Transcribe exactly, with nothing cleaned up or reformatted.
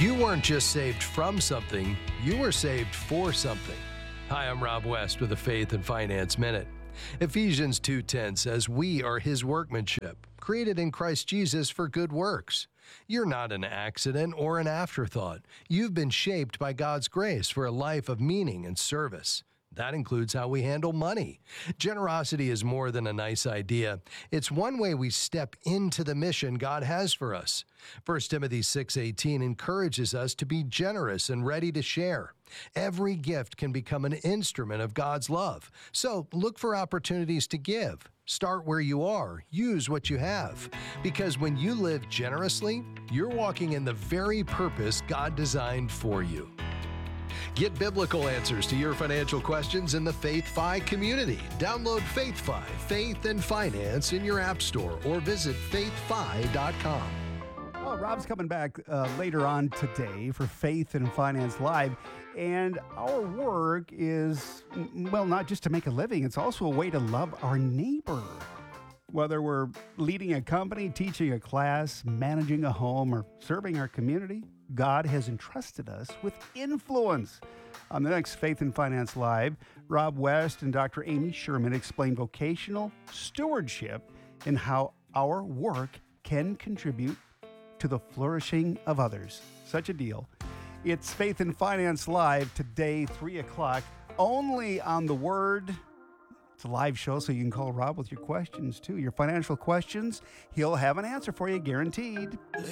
You weren't just saved from something, you were saved for something. Hi, I'm Rob West with a Faith and Finance Minute. Ephesians two ten says, "We are His workmanship, created in Christ Jesus for good works." You're not an accident or an afterthought. You've been shaped by God's grace for a life of meaning and service. That includes how we handle money. Generosity is more than a nice idea. It's one way we step into the mission God has for us. First Timothy six eighteen encourages us to be generous and ready to share. Every gift can become an instrument of God's love. So look for opportunities to give. Start where you are. Use what you have. Because when you live generously, you're walking in the very purpose God designed for you. Get biblical answers to your financial questions in the FaithFi community. Download FaithFi, Faith and Finance in your app store or visit faith fi dot com. Well, Rob's coming back uh, later on today for Faith and Finance Live. And our work is, well, not just to make a living, it's also a way to love our neighbor. Whether we're leading a company, teaching a class, managing a home, or serving our community, God has entrusted us with influence. On the next Faith and Finance Live, Rob West and Doctor Amy Sherman explain vocational stewardship and how our work can contribute to the flourishing of others. Such a deal. It's Faith and Finance Live today, three o'clock, only on The Word. It's a live show, so you can call Rob with your questions, too. Your financial questions, he'll have an answer for you, guaranteed.